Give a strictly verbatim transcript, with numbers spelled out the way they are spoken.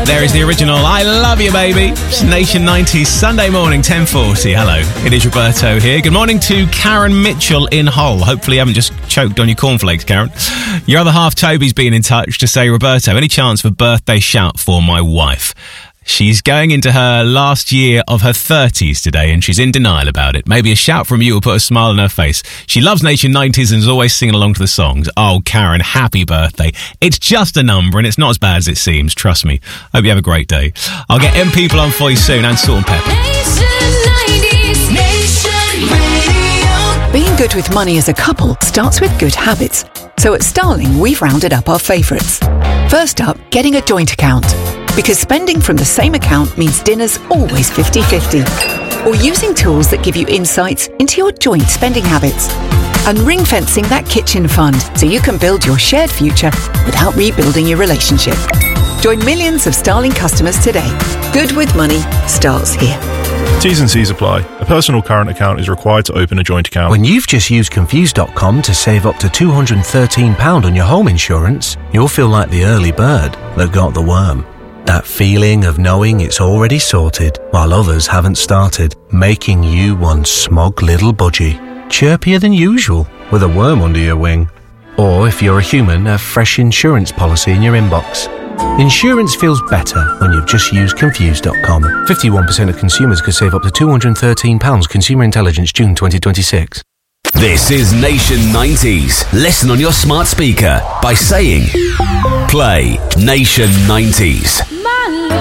There is the original I Love You Baby. It's Nation nineties Sunday morning, ten forty. Hello, it is Roberto here. Good morning to Karen Mitchell in Hull. Hopefully you haven't just choked on your cornflakes, Karen. Your other half, Toby's been in touch to say, Roberto, any chance for birthday shout for my wife? She's going into her last year of her thirties today and she's in denial about it. Maybe a shout from you will put a smile on her face. She loves Nation nineties and is always singing along to the songs. Oh, Karen, happy birthday. It's just a number and it's not as bad as it seems, trust me. Hope you have a great day. I'll get M People on for you soon and Salt and Pepper. Nation nineties, Nation Radio. Being good with money as a couple starts with good habits. So at Starling, we've rounded up our favourites. First up, getting a joint account. Because spending from the same account means dinner's always fifty-fifty. Or using tools that give you insights into your joint spending habits. And ring-fencing that kitchen fund so you can build your shared future without rebuilding your relationship. Join millions of Starling customers today. Good with money starts here. T's and C's apply. A personal current account is required to open a joint account. When you've just used Confused dot com to save up to two hundred thirteen pounds on your home insurance, you'll feel like the early bird that got the worm. That feeling of knowing it's already sorted while others haven't started, making you one smug little budgie, chirpier than usual with a worm under your wing. Or if you're a human, a fresh insurance policy in your inbox. Insurance feels better when you've just used Confused dot com. fifty-one percent of consumers could save up to two hundred thirteen pounds. Consumer Intelligence, June twenty twenty-six. This is Nation nineties. Listen on your smart speaker by saying, play Nation nineties.